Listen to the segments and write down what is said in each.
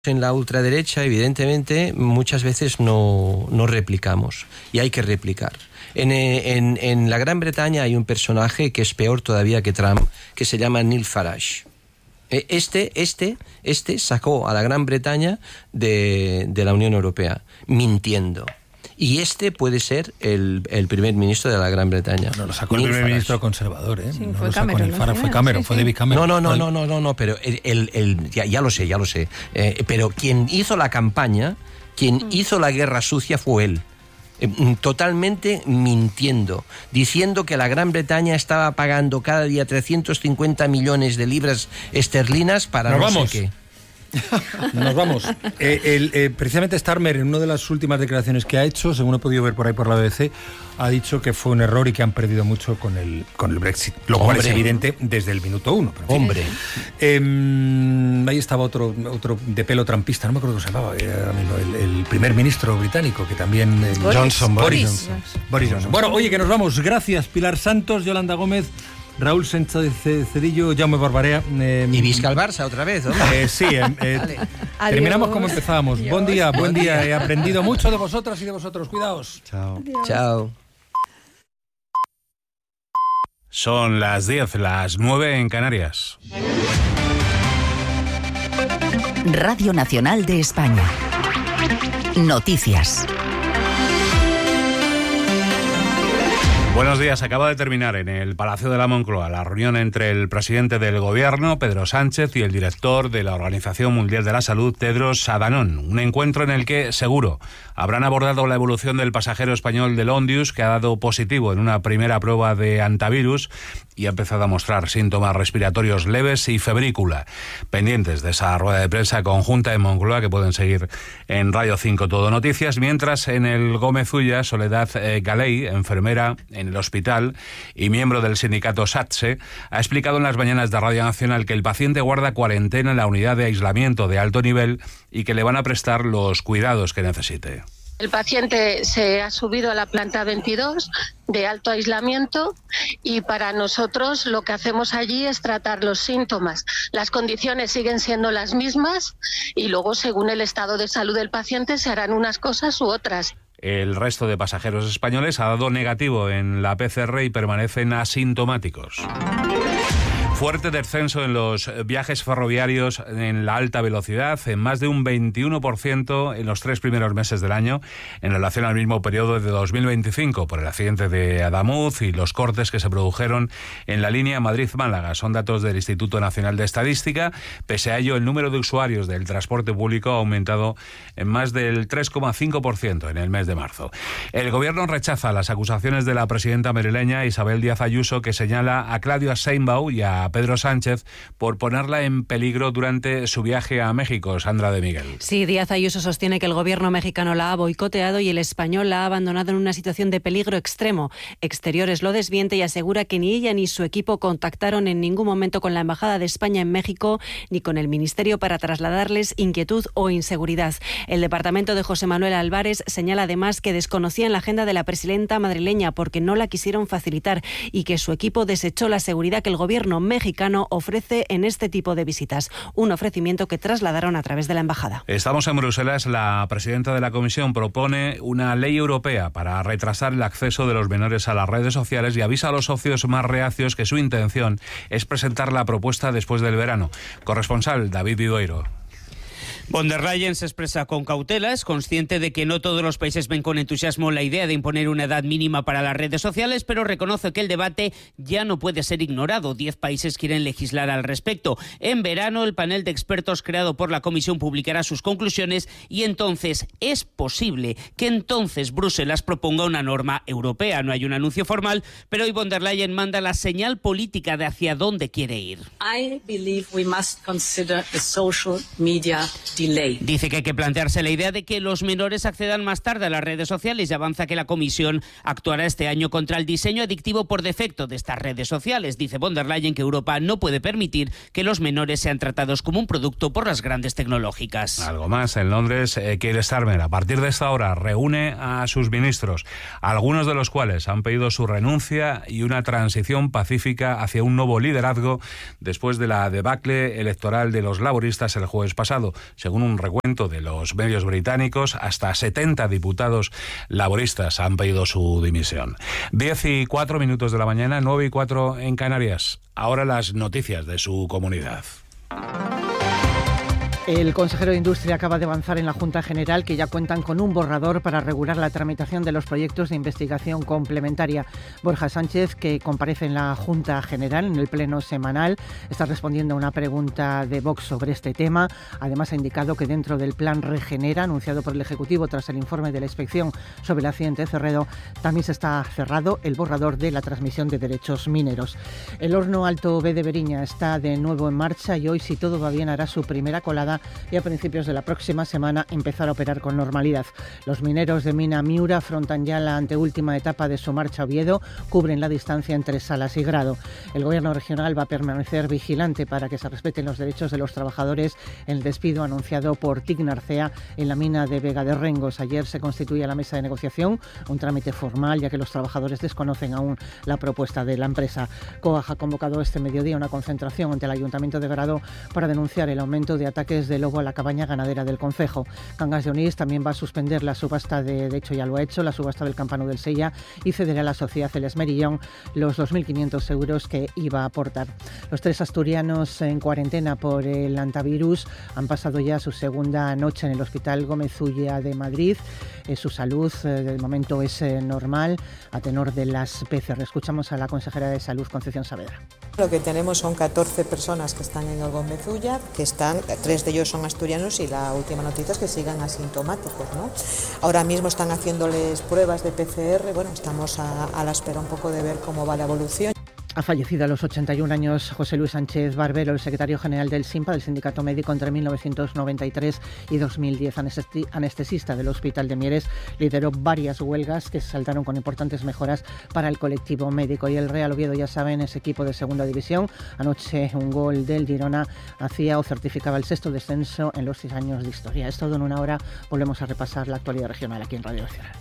En la ultraderecha, evidentemente, muchas veces no replicamos, y hay que replicar. En la Gran Bretaña hay un personaje que es peor todavía que Trump, que se llama Nigel Farage. Este sacó a la Gran Bretaña de la Unión Europea, mintiendo. Y este puede ser el primer ministro de la Gran Bretaña. No, lo sacó el primer ministro conservador, ¿eh? Sí, no fue lo sacó Cameron, ni Farage, fue Cameron, fue David Cameron. No, pero ya lo sé. Pero quien hizo la campaña, quien hizo la guerra sucia fue él. Totalmente mintiendo, diciendo que la Gran Bretaña estaba pagando cada día 350 millones de libras esterlinas para no sé qué. Nos vamos. Precisamente Starmer, en una de las últimas declaraciones que ha hecho, según he podido ver por ahí por la BBC, ha dicho que fue un error y que han perdido mucho con el Brexit, lo cual es evidente desde el minuto uno. Hombre. Ahí estaba otro de pelo trampista, no me acuerdo cómo se llamaba, el primer ministro británico, que también... Boris Johnson. Bueno, oye, que nos vamos. Gracias, Pilar Santos, Yolanda Gómez, Raúl Sánchez Cedillo, Jaume Barbarea. Y Visca al Barça otra vez, ¿no? Sí, terminamos como empezábamos. Adiós. Buen día. He aprendido mucho de vosotras y de vosotros. Cuidaos. Chao. Adiós. Chao. Son las 10, las 9 en Canarias. Radio Nacional de España. Noticias. Buenos días. Acaba de terminar en el Palacio de la Moncloa la reunión entre el presidente del Gobierno, Pedro Sánchez, y el director de la Organización Mundial de la Salud, Tedros Adhanom. Un encuentro en el que, seguro, habrán abordado la evolución del pasajero español del Ondius, que ha dado positivo en una primera prueba de antivirus y ha empezado a mostrar síntomas respiratorios leves y febrícula. Pendientes de esa rueda de prensa conjunta en Moncloa, que pueden seguir en Radio 5 Todo Noticias, mientras en el Gómez Ulla, Soledad Galey, enfermera en el hospital y miembro del sindicato SATSE, ha explicado en las mañanas de Radio Nacional que el paciente guarda cuarentena en la unidad de aislamiento de alto nivel y que le van a prestar los cuidados que necesite. El paciente se ha subido a la planta 22 de alto aislamiento y para nosotros lo que hacemos allí es tratar los síntomas. Las condiciones siguen siendo las mismas y luego, según el estado de salud del paciente, se harán unas cosas u otras. El resto de pasajeros españoles ha dado negativo en la PCR y permanecen asintomáticos. Fuerte descenso en los viajes ferroviarios en la alta velocidad, en más de un 21% en los 3 primeros meses del año, en relación al mismo periodo de 2025, por el accidente de Adamuz y los cortes que se produjeron en la línea Madrid-Málaga. Son datos del Instituto Nacional de Estadística. Pese a ello, el número de usuarios del transporte público ha aumentado en más del 3,5% en el mes de marzo. El Gobierno rechaza las acusaciones de la presidenta madrileña Isabel Díaz Ayuso, que señala a Claudia Sheinbaum y a Pedro Sánchez por ponerla en peligro durante su viaje a México. Sandra de Miguel. Sí, Díaz Ayuso sostiene que el gobierno mexicano la ha boicoteado y el español la ha abandonado en una situación de peligro extremo. Exteriores lo desmiente y asegura que ni ella ni su equipo contactaron en ningún momento con la Embajada de España en México ni con el Ministerio para trasladarles inquietud o inseguridad. El departamento de José Manuel Álvarez señala además que desconocían la agenda de la presidenta madrileña porque no la quisieron facilitar y que su equipo desechó la seguridad que el gobierno mexicano ofrece en este tipo de visitas, un ofrecimiento que trasladaron a través de la embajada. Estamos en Bruselas. La presidenta de la Comisión propone una ley europea para retrasar el acceso de los menores a las redes sociales y avisa a los socios más reacios que su intención es presentar la propuesta después del verano. Corresponsal David Vigoiro. Von der Leyen se expresa con cautela, es consciente de que no todos los países ven con entusiasmo la idea de imponer una edad mínima para las redes sociales, pero reconoce que el debate ya no puede ser ignorado. 10 países quieren legislar al respecto. En verano, el panel de expertos creado por la Comisión publicará sus conclusiones y entonces es posible que entonces Bruselas proponga una norma europea. No hay un anuncio formal, pero hoy von der Leyen manda la señal política de hacia dónde quiere ir. I believe we must consider the social media delay. Dice que hay que plantearse la idea de que los menores accedan más tarde a las redes sociales y avanza que la Comisión actuará este año contra el diseño adictivo por defecto de estas redes sociales. Dice von der Leyen que Europa no puede permitir que los menores sean tratados como un producto por las grandes tecnológicas. Algo más. En Londres, Keir Starmer, a partir de esta hora, reúne a sus ministros, algunos de los cuales han pedido su renuncia y una transición pacífica hacia un nuevo liderazgo después de la debacle electoral de los laboristas el jueves pasado. Según un recuento de los medios británicos, hasta 70 diputados laboristas han pedido su dimisión. 10:04 de la mañana, 9:04 en Canarias. Ahora las noticias de su comunidad. El consejero de Industria acaba de avanzar en la Junta General que ya cuentan con un borrador para regular la tramitación de los proyectos de investigación complementaria. Borja Sánchez, que comparece en la Junta General en el pleno semanal, está respondiendo a una pregunta de Vox sobre este tema. Además, ha indicado que dentro del plan Regenera, anunciado por el Ejecutivo tras el informe de la inspección sobre el accidente de Cerredo, también se está cerrado el borrador de la transmisión de derechos mineros. El horno Alto B de Beriña está de nuevo en marcha y hoy, si todo va bien, hará su primera colada y a principios de la próxima semana empezar a operar con normalidad. Los mineros de Mina Miura afrontan ya la anteúltima etapa de su marcha a Oviedo, cubren la distancia entre Salas y Grado. El Gobierno regional va a permanecer vigilante para que se respeten los derechos de los trabajadores en el despido anunciado por TIC Narcea en la mina de Vega de Rengos. Ayer se constituía la mesa de negociación, un trámite formal ya que los trabajadores desconocen aún la propuesta de la empresa. COAG ha convocado este mediodía una concentración ante el Ayuntamiento de Grado para denunciar el aumento de ataques de lobo a la cabaña ganadera del concejo. Cangas de Onís también va a suspender la subasta de hecho ya lo ha hecho, la subasta del campano del Sella y cederá a la sociedad El Esmerillón los 2.500 euros que iba a aportar. Los 3 asturianos en cuarentena por el antivirus han pasado ya su segunda noche en el Hospital Gómez Ulla de Madrid. Su salud de momento es normal a tenor de las PCR. Escuchamos a la consejera de Salud, Concepción Saavedra. Lo que tenemos son 14 personas que están en el Gómez Ulla, que están, 3 de ellos son asturianos y la última noticia es que sigan asintomáticos, ¿no? Ahora mismo están haciéndoles pruebas de PCR, bueno, estamos a la espera un poco de ver cómo va la evolución. Ha fallecido a los 81 años José Luis Sánchez Barbero, el secretario general del SINPA, del Sindicato Médico, entre 1993 y 2010. Anestesista del Hospital de Mieres, lideró varias huelgas que se saltaron con importantes mejoras para el colectivo médico. Y el Real Oviedo, ya saben, es equipo de segunda división. Anoche un gol del Girona hacía o certificaba el 6º descenso en los 6 años de historia. Es todo en una hora. Volvemos a repasar la actualidad regional aquí en Radio Nacional.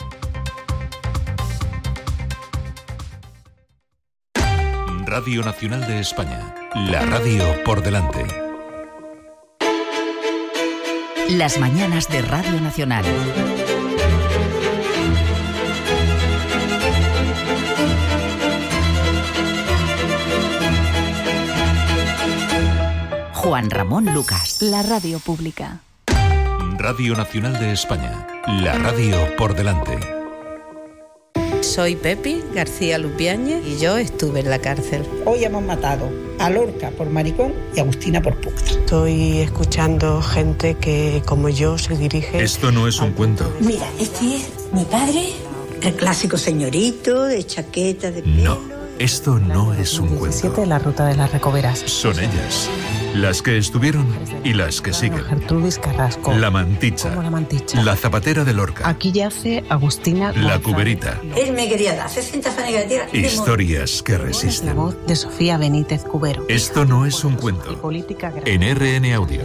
Radio Nacional de España, la radio por delante. Las mañanas de Radio Nacional. Juan Ramón Lucas. La radio pública. Radio Nacional de España, la radio por delante. Soy Pepi García Lupiáñez y yo estuve en la cárcel. Hoy hemos matado a Lorca por maricón y a Agustina por puta. Estoy escuchando gente que, como yo, se dirige... Esto no es un cuento. Mira, este es mi padre, el clásico señorito de chaqueta de pelo. No, esto no es un cuento. 17, la ruta de las Recoveras. Son ellas, las que estuvieron y las que siguen. Gertrudis Carrasco. La Manticha. ¿Cómo la Manticha? La Zapatera de Lorca. Aquí yace Agustina. La Cuberita. Él me quería dar 60 fanes negativas. Historias que resisten. La voz de Sofía Benítez Cubero. Esto no es un cuento. En RN Audio.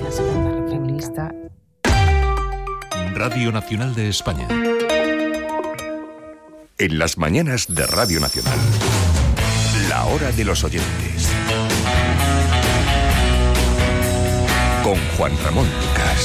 Radio Nacional de España. En las mañanas de Radio Nacional. La hora de los oyentes. Con Juan Ramón Lucas.